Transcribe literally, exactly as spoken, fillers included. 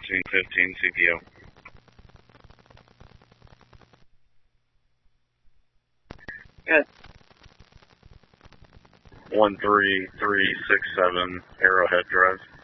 fourteen fifteen C P O. Good. one three three six seven Arrowhead Drive.